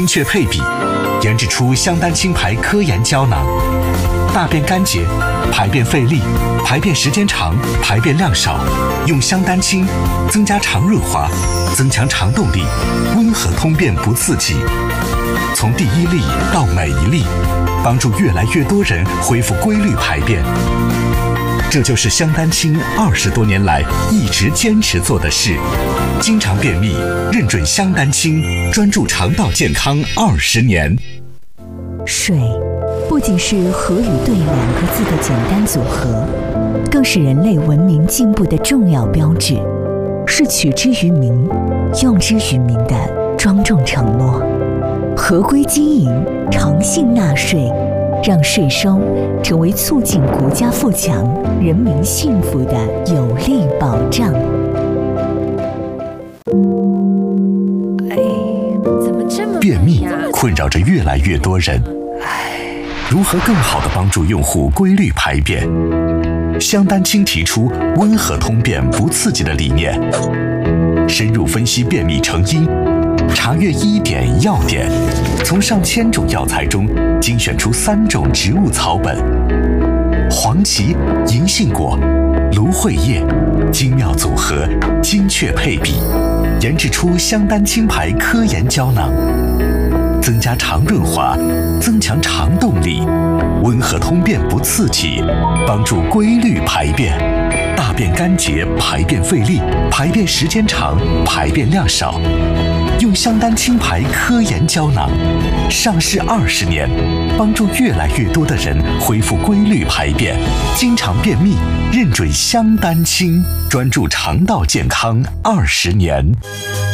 精确配比，研制出香丹清排科研胶囊，大便干洁，排便费力，排便时间长，排便量少。用香丹清增加肠润滑，增强肠动力，温和通便不刺激。从第一粒到每一粒，帮助越来越多人恢复规律排便。这就是香丹清20多年来一直坚持做的事。经常便秘，认准香丹清，专注肠道健康20年。 水不仅是河与对2个字的简单组合，更是人类文明进步的重要标志，是取之于民、用之于民的庄重承诺。合规经营，诚信纳税，让税收成为促进国家富强、人民幸福的有力保障。 便秘困扰着越来越多人，如何更好地帮助用户规律排便？香丹清提出温和通便不刺激的理念，深入分析便秘成因，查阅医典药典，从上千种药材中精选出3种植物草本：黄芪、银杏果、芦荟叶，精妙组合，精确配比，研制出香丹清排科研胶囊，增加肠润滑，增强肠动力，温和通便不刺激，帮助规律排便。大便干洁，排便费力，排便时间长，排便量少。用香丹清排科研胶囊，上市20年，帮助越来越多的人恢复规律排便。经常便秘，认准香丹清，专注肠道健康20年。